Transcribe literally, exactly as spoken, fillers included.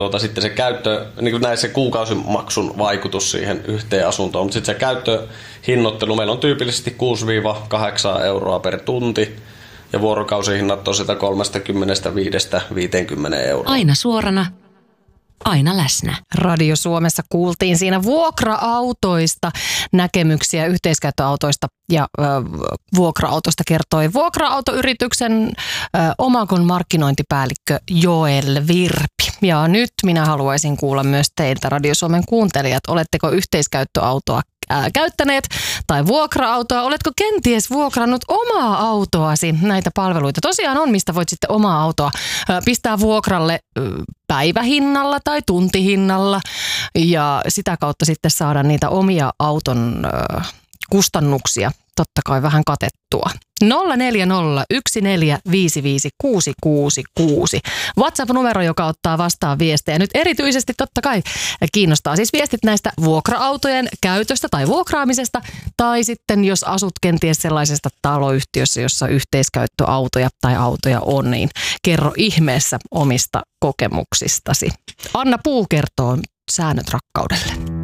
Tuota, sitten se käyttö, niin kuin näissä kuukausimaksun vaikutus siihen yhteen asuntoon, mutta sitten se käyttöhinnoittelu, meillä on tyypillisesti kuusi kahdeksan euroa per tunti ja vuorokausihinnat on sitä kolmekymmentäviisi viisikymmentä euroa. Aina suorana, aina läsnä. Radio Suomessa kuultiin siinä vuokra-autoista näkemyksiä yhteiskäyttöautoista ja ö, vuokra-autosta kertoi vuokra-autoyrityksen ö, Omakon markkinointipäällikkö Joel Virpi. Ja nyt minä haluaisin kuulla myös teiltä Radio Suomen kuuntelijat. Oletteko yhteiskäyttöautoa ää, käyttäneet tai vuokra-autoa? Oletko kenties vuokrannut omaa autoasi näitä palveluita? Tosiaan on, mistä voit sitten omaa autoa ää, pistää vuokralle ää, päivähinnalla tai tuntihinnalla ja sitä kautta sitten saada niitä omia auton ää, kustannuksia totta kai vähän katettua. nolla neljä nolla yksi neljä viisi viisi kuusi kuusi kuusi. WhatsApp-numero, joka ottaa vastaan viestejä. Nyt erityisesti totta kai kiinnostaa siis viestit näistä vuokra-autojen käytöstä tai vuokraamisesta. Tai sitten jos asut kenties sellaisesta taloyhtiössä, jossa yhteiskäyttöautoja tai autoja on, niin kerro ihmeessä omista kokemuksistasi. Anna Puu kertoo säännöt rakkaudelle.